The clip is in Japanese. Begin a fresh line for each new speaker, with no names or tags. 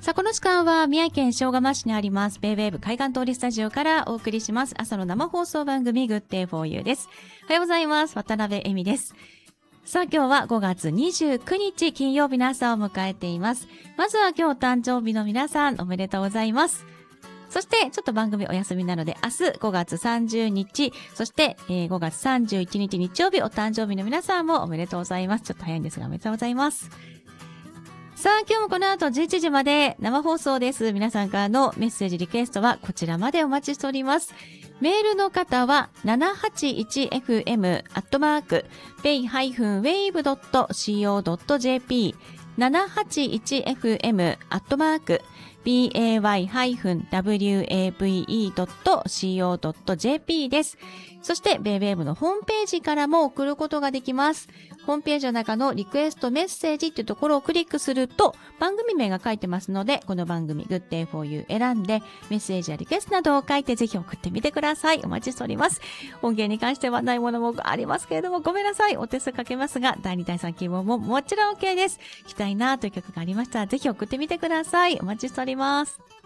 さあ、この時間は宮城県塩釜市にありますベイウェーブ海岸通りスタジオからお送りします朝の生放送番組グッデイフォーユーです。おはようございます。渡辺恵美です。さあ、今日は5月29日金曜日の朝を迎えています。まずは今日お誕生日の皆さんおめでとうございます。そしてちょっと番組お休みなので明日5月30日そして5月31日日曜日お誕生日の皆さんもおめでとうございます。ちょっと早いんですがおめでとうございます。さあ、今日もこの後11時まで生放送です。皆さんからのメッセージリクエストはこちらまでお待ちしております。メールの方は 781fm@pay-wave.co.jp 781fm@pay-wave.co.jp です。そしてベイウェーブのホームページからも送ることができます。ホームページの中のリクエストメッセージっていうところをクリックすると番組名が書いてますので、この番組 Good Day for You 選んでメッセージやリクエストなどを書いてぜひ送ってみてください。お待ちしております。音源に関してはないものもありますけれどもごめんなさい。お手数かけますが第2第3希望ももちろん OK です。聞きたいなという曲がありましたらぜひ送ってみてください。お待ちしております。